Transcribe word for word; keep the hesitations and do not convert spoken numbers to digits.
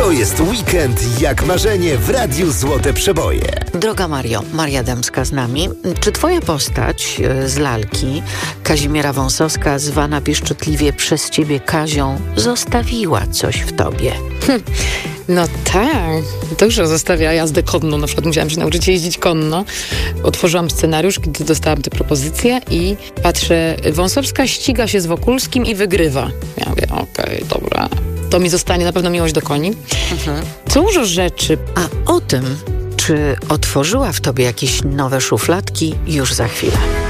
To jest weekend jak marzenie w Radiu Złote Przeboje. Droga Mario, Maria Dębska z nami. Czy twoja postać z lalki, Kazimiera Wąsowska, zwana pieszczotliwie przez ciebie Kazią, zostawiła coś w tobie? Hm. No tak, dużo zostawia jazdę konną. Na przykład musiałam się nauczyć jeździć konno. Otworzyłam scenariusz, kiedy dostałam tę propozycję i patrzę, Wąsowska ściga się z Wokulskim i wygrywa. Ja mówię, okej, okay, dobra. To mi zostanie na pewno miłość do koni. Mhm. Dużo rzeczy. A o tym, czy otworzyła w tobie jakieś nowe szufladki, już za chwilę.